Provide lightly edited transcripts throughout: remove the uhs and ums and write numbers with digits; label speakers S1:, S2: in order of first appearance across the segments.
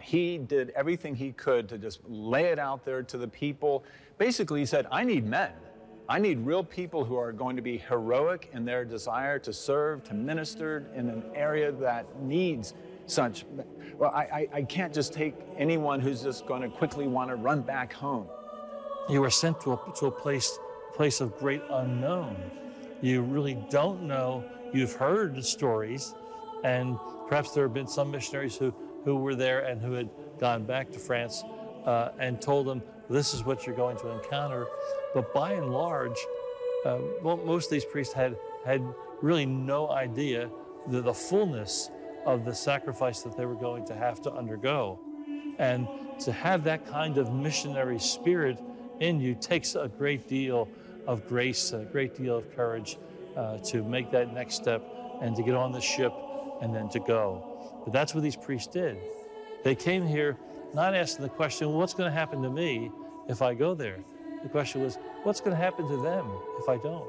S1: He did everything he could to just lay it out there to the people. Basically, he said, I need men. I need real people who are going to be heroic in their desire to serve, to minister in an area that needs such. Well, I can't just take anyone who's just going to quickly want to run back home.
S2: You are sent to a place of great unknown. You really don't know. You've heard the stories, and perhaps there have been some missionaries who were there and who had gone back to France and told them, this is what you're going to encounter. But by and large, most of these priests had really no idea the fullness of the sacrifice that they were going to have to undergo. And to have that kind of missionary spirit in you takes a great deal of grace, a great deal of courage to make that next step and to get on the ship and then to go. But that's what these priests did. They came here not asking the question, well, what's going to happen to me if I go there? The question was, what's going to happen to them if I don't?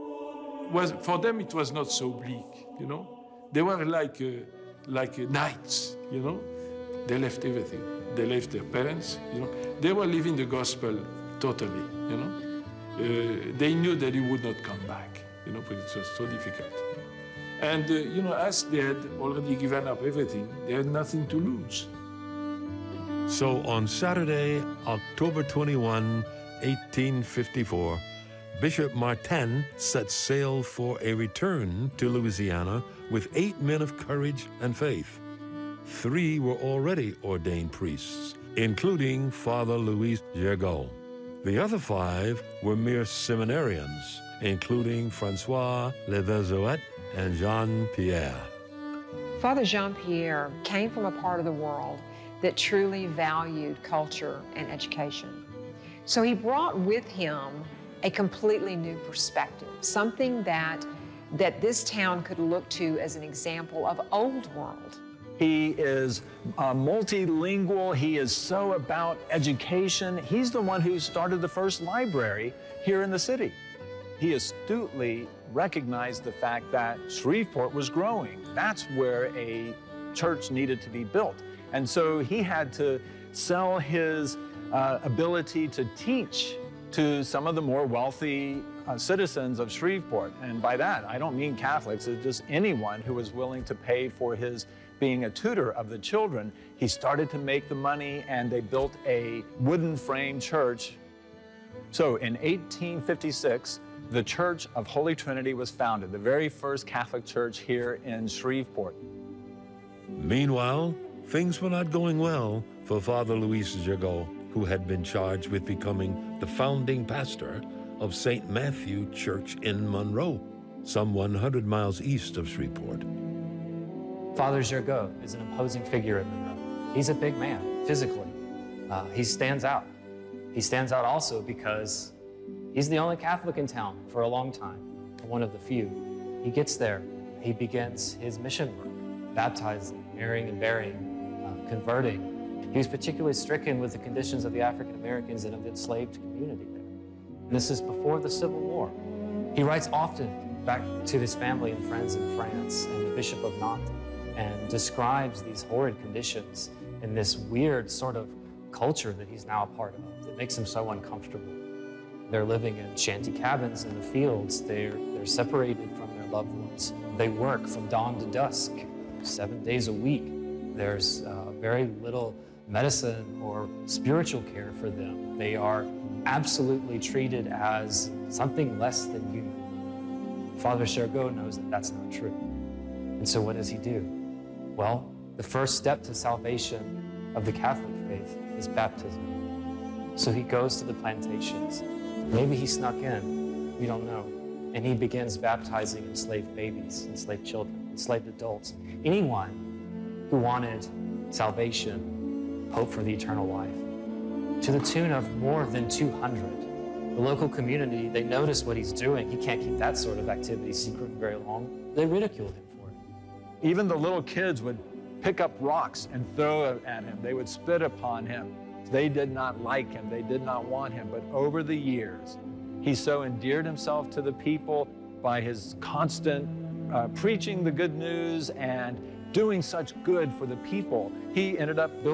S3: For them, it was not so bleak, you know. They were like knights, you know. They left everything. They left their parents, you know. They were living the gospel totally, you know. They knew that he would not come back, you know, because it was so difficult. And, you know, as they had already given up everything, they had nothing to lose.
S4: So on Saturday, October 21, 1854, Bishop Martin set sail for a return to Louisiana with 8 men of courage and faith. 3 were already ordained priests, including Father Louis Gergaud. The other 5 were mere seminarians, including Francois Leverzoet and Jean-Pierre.
S5: Father Jean-Pierre came from a part of the world that truly valued culture and education. So he brought with him a completely new perspective, something that this town could look to as an example of old world.
S1: He is multilingual. He is so about education. He's the one who started the first library here in the city. He astutely recognized the fact that Shreveport was growing. That's where a church needed to be built. And so he had to sell his ability to teach to some of the more wealthy citizens of Shreveport. And by that, I don't mean Catholics, it's just anyone who was willing to pay for his being a tutor of the children. He started to make the money, and they built a wooden frame church. So in 1856, the Church of Holy Trinity was founded, the very first Catholic church here in Shreveport.
S4: Meanwhile, things were not going well for Father Louis Gergaud, who had been charged with becoming the founding pastor of St. Matthew Church in Monroe, some 100 miles east of Shreveport.
S6: Father Gergaud is an imposing figure in Monroe. He's a big man, physically. He stands out. He stands out also because he's the only Catholic in town for a long time, one of the few. He gets there, he begins his mission work, baptizing, marrying and burying, converting. He was particularly stricken with the conditions of the African Americans and of the enslaved community there. And this is before the Civil War. He writes often back to his family and friends in France and the Bishop of Nantes, and describes these horrid conditions in this weird sort of culture that he's now a part of that makes him so uncomfortable. They're living in shanty cabins in the fields. They're separated from their loved ones. They work from dawn to dusk, 7 days a week. There's very little medicine or spiritual care for them. They are absolutely treated as something less than human. Father Gergaud knows that that's not true. And so what does he do? Well, the first step to salvation of the Catholic faith is baptism. So he goes to the plantations. Maybe he snuck in, we don't know. And he begins baptizing enslaved babies, enslaved children, enslaved adults, anyone who wanted salvation, hope for the eternal life, to the tune of more than 200. The local community, they notice what he's doing. He can't keep that sort of activity secret for very long. They ridiculed him for it.
S1: Even the little kids would pick up rocks and throw at him. They would spit upon him. They did not like him. They did not want him. But over the years, he so endeared himself to the people by his constant preaching the good news and doing such good for the people. He ended up building